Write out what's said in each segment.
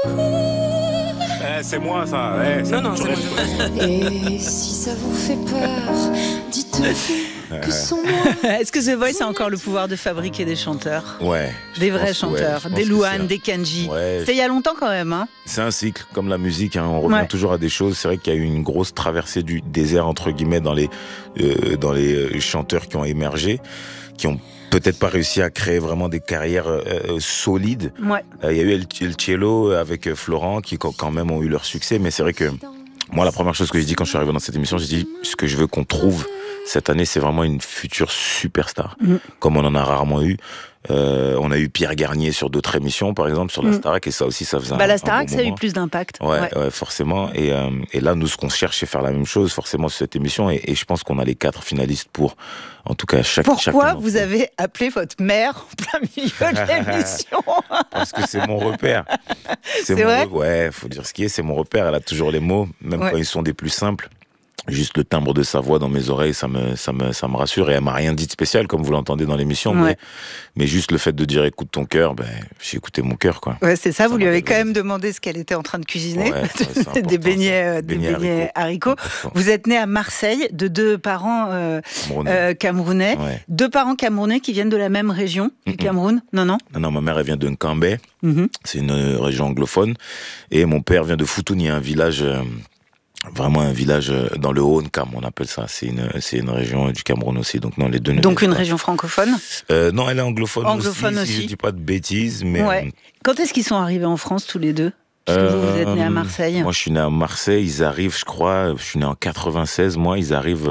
C'est moi ça. Non, c'est moi. Et si ça vous fait peur, dites-vous que sans moi. Est-ce que The Voice a encore le pouvoir de fabriquer des chanteurs ? Ouais. Des vrais chanteurs, des Louane, des Kenji. Ouais, C'était il y a longtemps quand même. Hein. c'est un cycle, comme la musique. On revient toujours à des choses. C'est vrai qu'il y a eu une grosse traversée du désert, entre guillemets, dans les chanteurs qui ont émergé, qui ont peut-être pas réussi à créer vraiment des carrières solides. Ouais. Il y a eu El Cielo avec Florent, qui quand même ont eu leur succès. Mais c'est vrai que moi, la première chose que j'ai dit quand je suis arrivé dans cette émission, j'ai dit ce que je veux qu'on trouve cette année, c'est vraiment une future superstar, comme on en a rarement eu. On a eu Pierre Garnier sur d'autres émissions, par exemple, sur la Starac, et ça aussi, ça faisait la Starac, bon ça a eu moment. plus d'impact. Ouais, forcément. Et là, nous, ce qu'on cherche, c'est faire la même chose, forcément, sur cette émission. Et je pense qu'on a les 4 finalistes pour, en tout cas, Pourquoi vous avez appelé votre mère en plein milieu de l'émission ? Parce que c'est mon repère. C'est vrai ? Ouais, faut dire ce qui est, c'est mon repère. Elle a toujours les mots, même quand ils sont des plus simples. Juste le timbre de sa voix dans mes oreilles, ça me rassure. Et elle m'a rien dit de spécial, comme vous l'entendez dans l'émission. Mais juste le fait de dire écoute ton cœur, j'ai écouté mon cœur, quoi. Ouais, c'est ça. Vous lui avez quand même demandé ce qu'elle était en train de cuisiner. Ouais, des beignets haricots. Vous êtes né à Marseille de 2 parents camerounais. Ouais. 2 parents camerounais qui viennent de la même région du Cameroun. Non. Non, ma mère, elle vient de Nkambé. C'est une région anglophone. Et mon père vient de Foutouni, un village... Vraiment un village dans le Haut-Nkam, on appelle ça. C'est une région du Cameroun aussi. Donc non, les deux. Donc une région francophone. Non, elle est anglophone aussi. Si je dis pas de bêtises, mais. Ouais. Quand est-ce qu'ils sont arrivés en France tous les deux ? Parce que vous êtes né à Marseille. Moi, je suis né à Marseille. Ils arrivent, je crois. Je suis né en 96. Moi, ils arrivent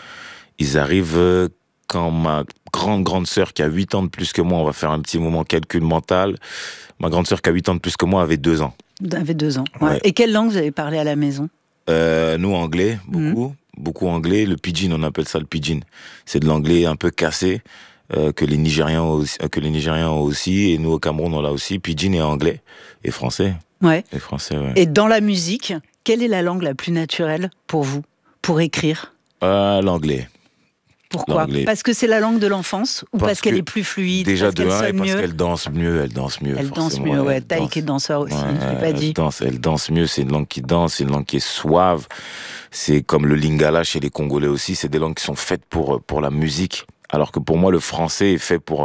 quand ma grande sœur qui a 8 ans de plus que moi. On va faire un petit moment calcul mental. Ma grande sœur qui a 8 ans de plus que moi avait 2 ans. Vous avez 2 ans. Ouais. Et quelle langue vous avez parlé à la maison ? Nous, anglais, beaucoup anglais. Le pidgin, on appelle ça le pidgin. C'est de l'anglais un peu cassé, que les Nigériens ont aussi, et nous au Cameroun, on l'a aussi. Pidgin et anglais, et français. Ouais. Et français, ouais. Et dans la musique, quelle est la langue la plus naturelle pour vous, pour écrire ? L'anglais. Pourquoi ? Parce que c'est la langue de l'enfance ou parce qu'elle est plus fluide ? Déjà parce de un, et parce mieux qu'elle danse mieux. Elle danse mieux, ouais. Taïk est danseur aussi, je l'ai pas dit. Elle danse mieux, c'est une langue qui danse, c'est une langue qui est suave. C'est comme le lingala chez les Congolais aussi, c'est des langues qui sont faites pour la musique. Alors que pour moi, le français est fait pour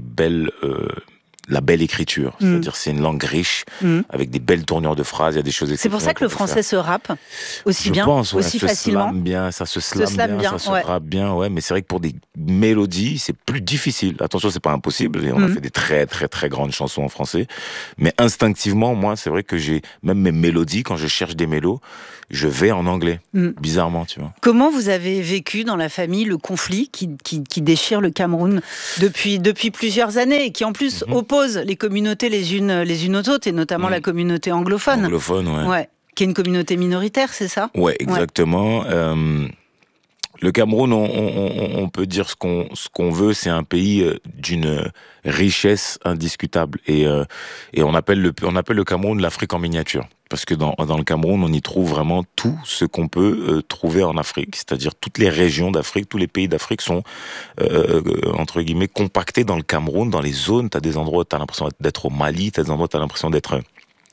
la belle écriture. C'est-à-dire c'est une langue riche, avec des belles tournures de phrases, il y a des choses C'est pour ça que le français se rappe aussi bien, aussi facilement. Ça se slame bien, ça se rappe bien, ouais. Mais c'est vrai que pour des mélodies, c'est plus difficile. Attention, c'est pas impossible. Et on a fait des très, très, très grandes chansons en français. Mais instinctivement, moi, c'est vrai que j'ai, même mes mélodies, quand je cherche des mélos, je vais en anglais. Bizarrement, tu vois. Comment vous avez vécu dans la famille le conflit qui déchire le Cameroun depuis plusieurs années et qui en plus oppose les communautés les unes aux autres et notamment la communauté anglophone. Ouais. Qui est une communauté minoritaire, c'est ça ? Ouais, exactement. Le Cameroun, on peut dire ce qu'on veut, c'est un pays d'une richesse indiscutable et on appelle le Cameroun l'Afrique en miniature. Parce que dans le Cameroun, on y trouve vraiment tout ce qu'on peut trouver en Afrique. C'est-à-dire toutes les régions d'Afrique, tous les pays d'Afrique sont, entre guillemets, compactés dans le Cameroun, dans les zones. T'as des endroits où t'as l'impression d'être au Mali, t'as des endroits où t'as l'impression d'être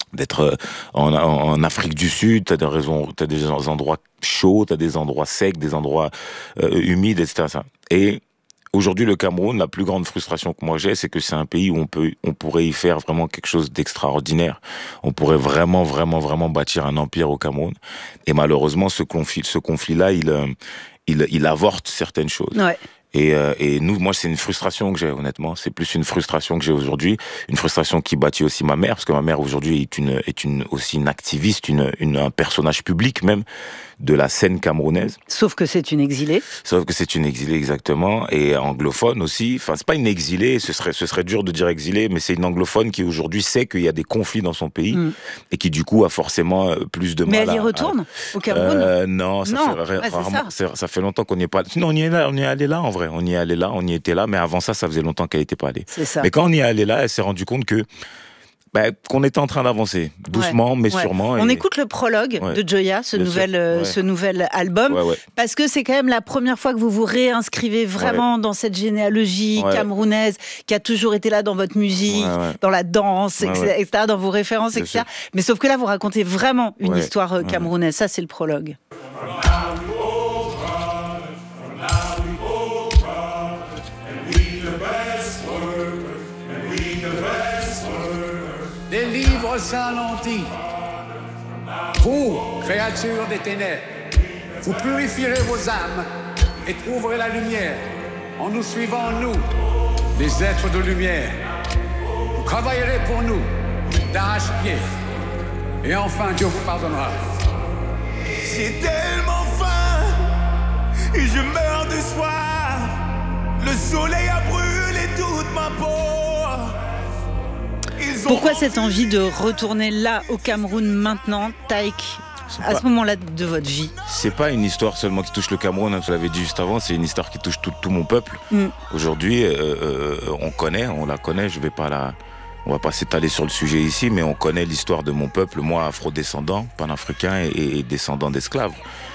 en Afrique du Sud, t'as des endroits chauds, t'as des endroits secs, des endroits humides, etc. Et aujourd'hui, le Cameroun, la plus grande frustration que moi j'ai, c'est que c'est un pays où on pourrait y faire vraiment quelque chose d'extraordinaire. On pourrait vraiment, vraiment, vraiment bâtir un empire au Cameroun. Et malheureusement, ce conflit-là, il avorte certaines choses. Ouais. Et moi, c'est une frustration que j'ai, honnêtement. C'est plus une frustration que j'ai aujourd'hui. Une frustration qui bâtit aussi ma mère, parce que ma mère, aujourd'hui, est aussi une activiste, un personnage public, même, de la scène camerounaise. Sauf que c'est une exilée. Sauf que c'est une exilée, exactement. Et anglophone aussi. Enfin, c'est pas une exilée, ce serait dur de dire exilée, mais c'est une anglophone qui, aujourd'hui, sait qu'il y a des conflits dans son pays, et qui, du coup, a forcément plus de mal. Mais elle y retourne, au Cameroun? Non, ça fait longtemps qu'on n'y est pas. Sinon, on y est allé là, en vrai. On y est allé là, on y était là, mais avant ça faisait longtemps qu'elle n'était pas allée. C'est ça. Mais quand on y est allé là, elle s'est rendue compte que qu'on était en train d'avancer, doucement, mais sûrement. On écoute le prologue de Gioia, ce nouvel album, parce que c'est quand même la première fois que vous vous réinscrivez vraiment dans cette généalogie camerounaise qui a toujours été là dans votre musique, dans la danse, etc., dans vos références, etc. Mais sauf que là, vous racontez vraiment une histoire camerounaise. Ça, c'est le prologue. Les livres s'alentissent. Vous, créatures des ténèbres, vous purifierez vos âmes et trouverez la lumière en nous suivant, nous, les êtres de lumière. Vous travaillerez pour nous d'arrache-pied. Et enfin, Dieu vous pardonnera. J'ai tellement faim et je meurs de soif. Le soleil a brûlé toute ma peau. Pourquoi cette envie de retourner là au Cameroun maintenant, Taïk, à ce moment-là de votre vie? C'est pas une histoire seulement qui touche le Cameroun, hein, je l'avais dit juste avant, c'est une histoire qui touche tout mon peuple. Aujourd'hui, on la connaît, on va pas s'étaler sur le sujet ici, mais on connaît l'histoire de mon peuple, moi afro-descendant, panafricain et descendant d'esclaves.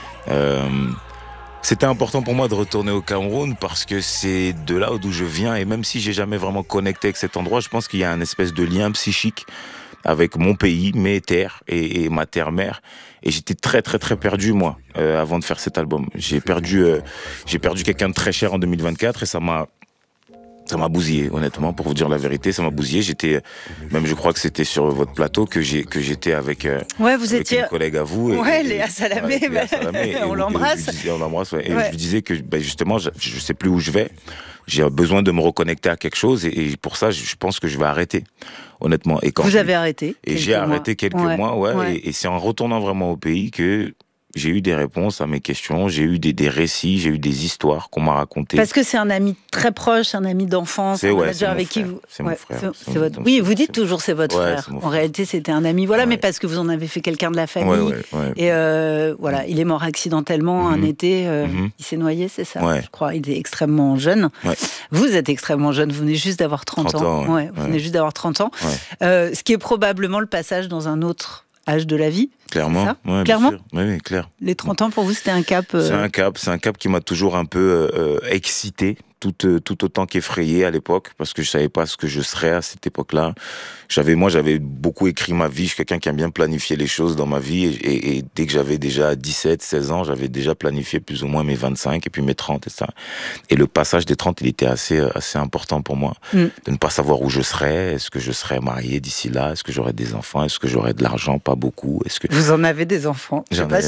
C'était important pour moi de retourner au Cameroun parce que c'est de là d'où je viens, et même si j'ai jamais vraiment connecté avec cet endroit, je pense qu'il y a un espèce de lien psychique avec mon pays, mes terres et ma terre-mère. Et j'étais très très très perdu moi avant de faire cet album. J'ai perdu quelqu'un de très cher en 2024 et ça m'a bousillé, honnêtement, pour vous dire la vérité, ça m'a bousillé. Même je crois que c'était sur votre plateau que j'étais avec, vous étiez une collègue à vous. Léa Salamé, on l'embrasse. On l'embrasse, et je lui disais que justement, je sais plus où je vais. J'ai besoin de me reconnecter à quelque chose et pour ça, je pense que je vais arrêter, honnêtement. Et quand vous avez arrêté? Et j'ai arrêté quelques mois, et c'est en retournant vraiment au pays que j'ai eu des réponses à mes questions, j'ai eu des récits, j'ai eu des histoires qu'on m'a racontées. Parce que c'est un ami très proche, un ami d'enfance, un manager avec qui vous... C'est mon frère. Oui, vous dites toujours c'est votre frère. En réalité, c'était un ami, mais parce que vous en avez fait quelqu'un de la famille. Et il est mort accidentellement un été, il s'est noyé, c'est ça, je crois. Il est extrêmement jeune. Vous êtes extrêmement jeune, vous venez juste d'avoir 30 ans. Vous venez juste d'avoir 30 ans. Ce qui est probablement le passage dans un autre âge de la vie. Clairement, clairement. Bien sûr. Oui, clair. Les 30 ans, pour vous, c'était un cap C'est un cap qui m'a toujours un peu excité, tout autant qu'effrayé à l'époque, parce que je savais pas ce que je serais à cette époque-là. J'avais beaucoup écrit ma vie, je suis quelqu'un qui aime bien planifier les choses dans ma vie, et dès que j'avais déjà 17, 16 ans, j'avais déjà planifié plus ou moins mes 25 et puis mes 30 et ça. Et le passage des 30, il était assez important pour moi, de ne pas savoir où je serais, est-ce que je serais marié d'ici là, est-ce que j'aurais des enfants, est-ce que j'aurais de l'argent, pas beaucoup, est-ce que... Vous en avez des enfants?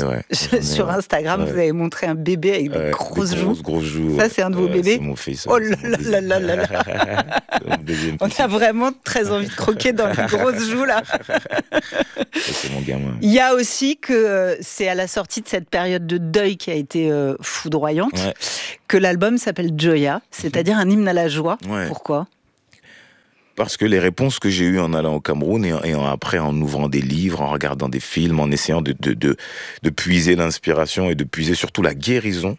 Sur Instagram, vous avez montré un bébé avec des grosses joues. Ça, c'est un de vos bébés? C'est mon fils. Oh là là là là. On a vraiment très envie de croquer dans les grosses joues là. C'est mon gamin. Il y a aussi que c'est à la sortie de cette période de deuil qui a été foudroyante que l'album s'appelle Gioia, c'est-à-dire un hymne à la joie. Pourquoi ? Parce que les réponses que j'ai eues en allant au Cameroun et après en ouvrant des livres, en regardant des films, en essayant de puiser l'inspiration et de puiser surtout la guérison,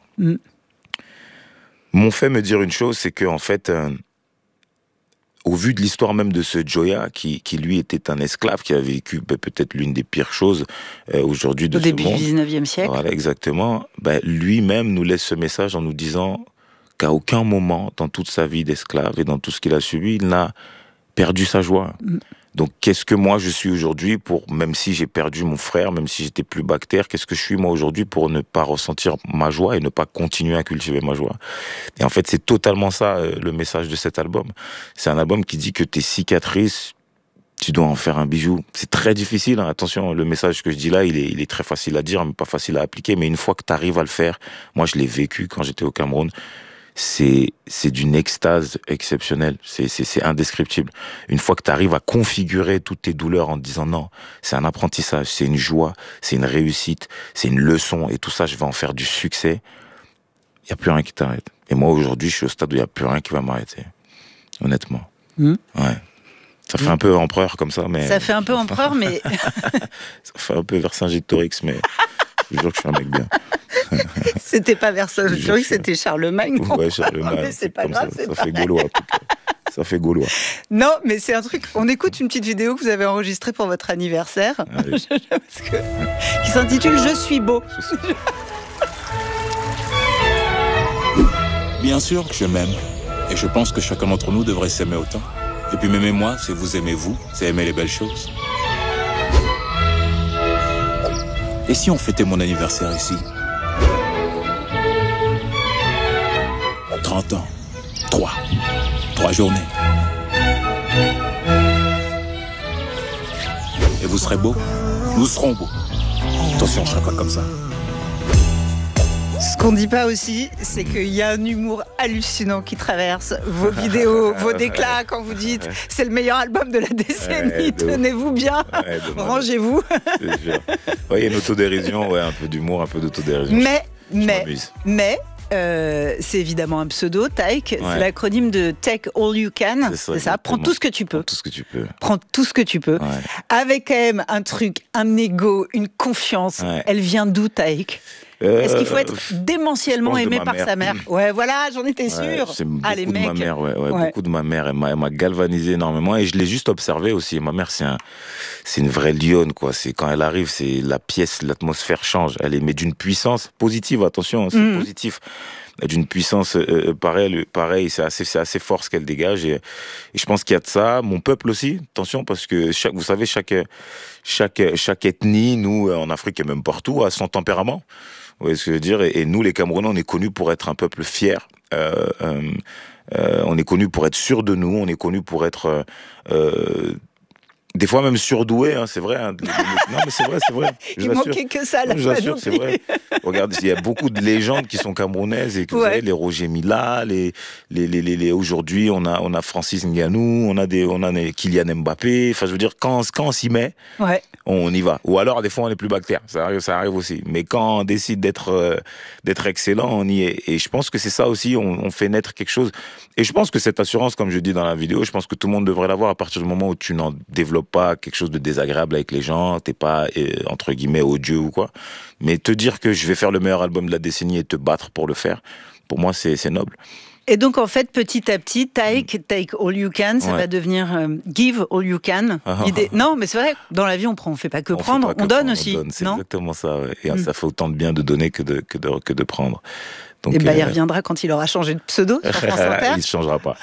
m'ont fait me dire une chose, c'est que en fait, au vu de l'histoire même de ce Gioia, qui lui était un esclave, qui a vécu peut-être l'une des pires choses aujourd'hui de ce monde. Au début du 19e siècle. Voilà, exactement. Lui-même nous laisse ce message en nous disant qu'à aucun moment, dans toute sa vie d'esclave et dans tout ce qu'il a subi, il n'a perdu sa joie. Donc, qu'est-ce que moi je suis aujourd'hui même si j'ai perdu mon frère, même si j'étais plus bactère, qu'est-ce que je suis moi aujourd'hui pour ne pas ressentir ma joie et ne pas continuer à cultiver ma joie? Et en fait, c'est totalement ça le message de cet album. C'est un album qui dit que tes cicatrices, tu dois en faire un bijou. C'est très difficile, hein. Attention, le message que je dis là, il est très facile à dire, mais pas facile à appliquer. Mais une fois que tu arrives à le faire, moi je l'ai vécu quand j'étais au Cameroun, c'est d'une extase exceptionnelle, c'est indescriptible. Une fois que tu arrives à configurer toutes tes douleurs en te disant non, c'est un apprentissage, c'est une joie, c'est une réussite, c'est une leçon, et tout ça, je vais en faire du succès, il n'y a plus rien qui t'arrête. Et moi, aujourd'hui, je suis au stade où il n'y a plus rien qui va m'arrêter, honnêtement. Ouais. Ça fait un peu empereur comme ça, mais... Ça fait un peu empereur, mais... Ça fait un peu Vercingétorix, mais je jure que je suis un mec bien. C'était pas Vercingétorix, c'était Charlemagne. Ouais, Charlemagne. Mais c'est pas grave, ça fait gaulois, en tout cas. Ça fait gaulois. Non, mais c'est un truc. On écoute une petite vidéo que vous avez enregistrée pour votre anniversaire, qui s'intitule Je suis beau. Bien sûr que je m'aime. Et je pense que chacun d'entre nous devrait s'aimer autant. Et puis m'aimer moi, c'est vous aimer vous, c'est aimer les belles choses. Et si on fêtait mon anniversaire ici ? 30 ans. 3 journées. Et vous serez beaux. Nous serons beaux. Attention, je serai pas comme ça. Ce qu'on dit pas aussi, c'est qu'il y a un humour hallucinant qui traverse vos vidéos, vos déclats quand vous dites c'est le meilleur album de la décennie, tenez-vous bien, rangez-vous. Il y a une autodérision, un peu d'humour, un peu d'autodérision. Mais c'est évidemment un pseudo, Taïk. C'est l'acronyme de Take All You Can. C'est ça. Prends tout ce que tu peux. Prends tout ce que tu peux. Avec quand même un truc, un ego, une confiance. Elle vient d'où, Taïk ? Est-ce qu'il faut être démentiellement aimé par sa mère ? Ouais, voilà, j'en étais sûre. C'est beaucoup de ma mère, beaucoup de ma mère. Elle m'a galvanisé énormément et je l'ai juste observé aussi. Ma mère, c'est une vraie lionne, quoi. C'est quand elle arrive, c'est la pièce, l'atmosphère change. Elle est mais d'une puissance positive, attention, c'est positif. D'une puissance pareil, c'est assez fort ce qu'elle dégage et je pense qu'il y a de ça. Mon peuple aussi, attention, parce que vous savez, chaque ethnie, nous en Afrique et même partout, a son tempérament. Vous voyez ce que je veux dire ? Et nous, les Camerounais, on est connus pour être un peuple fier. On est connus pour être sûr de nous. On est connus pour être des fois même surdoué, c'est vrai. Non, mais c'est vrai. Il manquait que ça, la panoplie. C'est vrai. Regarde, il y a beaucoup de légendes qui sont camerounaises et que vous savez, les Roger Mila, aujourd'hui on a Francis Ngannou, on a Kylian Mbappé. Enfin, je veux dire, quand on s'y met, on y va. Ou alors des fois on est plus bactère. Ça arrive aussi. Mais quand on décide d'être excellent, on y est. Et je pense que c'est ça aussi. On fait naître quelque chose. Et je pense que cette assurance, comme je dis dans la vidéo, je pense que tout le monde devrait l'avoir à partir du moment où tu n'en développes pas quelque chose de désagréable avec les gens, t'es pas entre guillemets odieux ou quoi, mais te dire que je vais faire le meilleur album de la décennie et te battre pour le faire, pour moi c'est noble. Et donc en fait petit à petit Take All You Can, ça va devenir Give All You Can. Non mais c'est vrai, dans la vie on fait pas que prendre, on donne aussi. C'est exactement ça, et ça fait autant de bien de donner que de prendre. Donc, il reviendra quand il aura changé de pseudo sur France Inter. Il ne changera pas.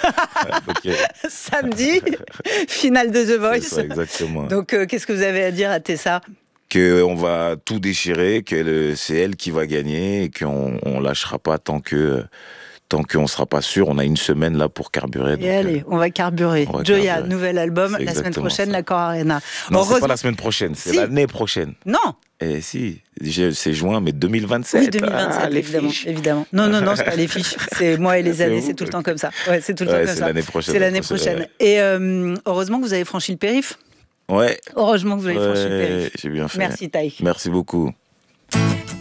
Samedi, finale de The Voice. C'est ça, exactement. Donc, qu'est-ce que vous avez à dire à Tessa ? Qu'on va tout déchirer, que c'est elle qui va gagner et qu'on ne lâchera pas tant qu'on ne sera pas sûr. On a une semaine là pour carburer. Et allez, on va carburer. Joya, nouvel album, la semaine prochaine, l'Accor Arena. Non, c'est pas la semaine prochaine, c'est l'année prochaine. Non. Si, c'est juin, mais 2027. Oui, 2027, évidemment. Non, c'est pas les fiches. C'est moi et les années, c'est tout le temps comme ça. C'est tout le temps comme ça. C'est l'année prochaine. C'est l'année prochaine. Et heureusement que vous avez franchi le périph'. Ouais. Heureusement que vous avez franchi le périph'. J'ai bien fait. Merci, Taïk. Merci beaucoup.